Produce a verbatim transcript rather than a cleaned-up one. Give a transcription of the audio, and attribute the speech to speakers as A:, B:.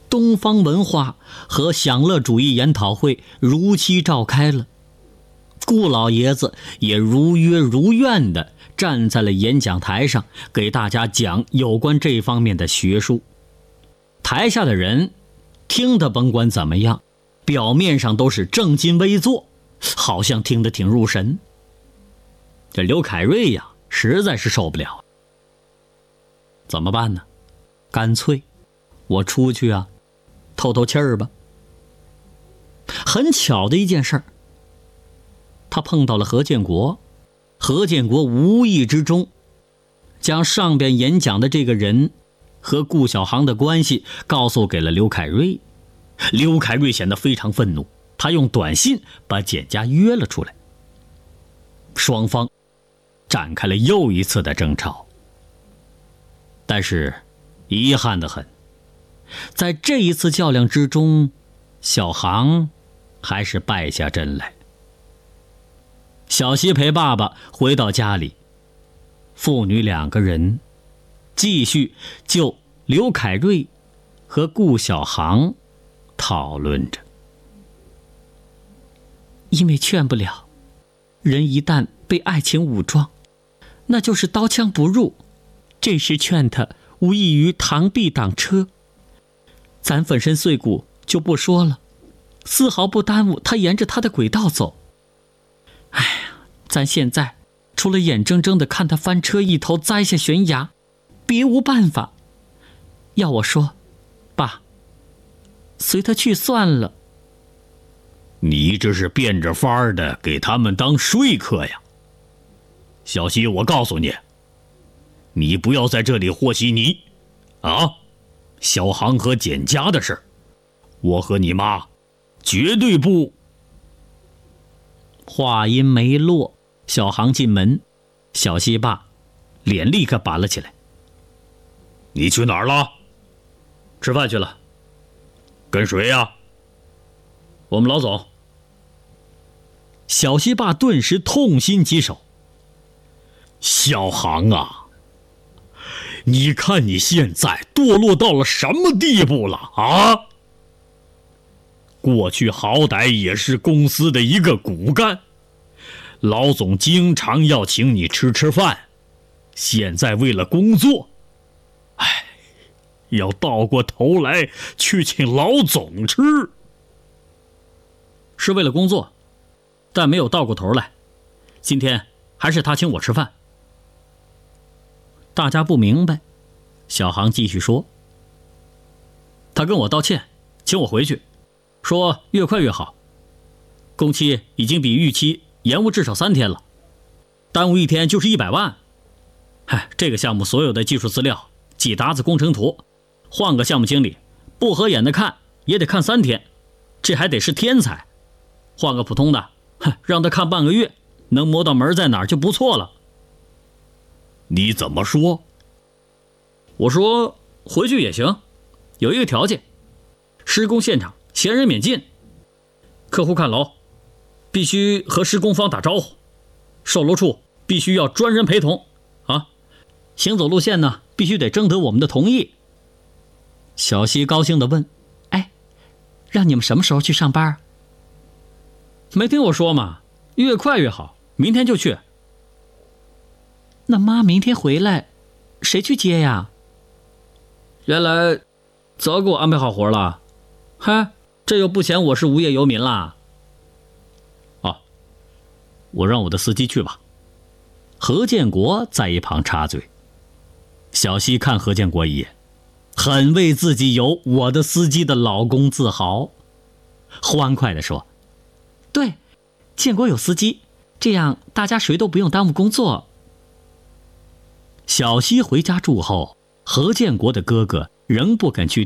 A: 东方文化和享乐主义研讨会如期召开了。顾老爷子也如约如愿地站在了演讲台上，给大家讲有关这方面的学术。台下的人听得甭管怎么样，表面上都是正襟危坐，好像听得挺入神。这刘凯瑞呀，实在是受不了。怎么办呢？干脆我出去啊，透透气儿吧。很巧的一件事儿，他碰到了何建国。何建国无意之中将上边演讲的这个人和顾小航的关系告诉给了刘凯瑞。刘凯瑞显得非常愤怒，他用短信把简家约了出来。双方展开了又一次的争吵。但是遗憾得很，在这一次较量之中，小航还是败下阵来。小西陪爸爸回到家里，父女两个人继续就刘凯瑞和顾小航讨论着。因为劝不了，人一旦被爱情武装，那就是刀枪不入。这时劝他无异于螳臂挡车，咱粉身碎骨就不说了，丝毫不耽误他沿着他的轨道走。哎呀，咱现在除了眼睁睁地看他翻车一头栽下悬崖，别无办法。要我说，爸，随他去算了。
B: 你这是变着法儿的给他们当说客呀。小西，我告诉你，你不要在这里和稀泥啊！小航和简家的事，我和你妈绝对不。
A: 话音没落，小航进门，小西爸脸立刻板了起来。
B: 你去哪儿了？
A: 吃饭去了。
B: 跟谁呀？
A: 我们老总。小西爸顿时痛心疾首。
B: 小航啊，你看你现在堕落到了什么地步了啊？过去好歹也是公司的一个骨干，老总经常要请你吃吃饭，现在为了工作，哎，要倒过头来去请老总吃。
A: 是为了工作，但没有倒过头来。今天还是他请我吃饭。大家不明白，小航继续说，他跟我道歉，请我回去，说越快越好。工期已经比预期延误至少三天了，耽误一天就是一百万。哎，这个项目所有的技术资料、几沓子工程图，换个项目经理不合眼的看也得看三天，这还得是天才。换个普通的，让他看半个月，能摸到门在哪儿就不错了。
B: 你怎么说？
A: 我说回去也行，有一个条件，施工现场闲人免进，客户看楼必须和施工方打招呼，售楼处必须要专人陪同啊，行走路线呢必须得征得我们的同意。小西高兴地问，哎，让你们什么时候去上班？没听我说嘛，越快越好，明天就去。那妈明天回来，谁去接呀？原来早给我安排好活了，嗨，这又不嫌我是无业游民啦。哦，我让我的司机去吧。何建国在一旁插嘴。小西看何建国一眼，很为自己有我的司机的老公自豪，欢快地说，对，建国有司机，这样大家谁都不用耽误工作。小西回家住后，何建国的哥哥仍不肯去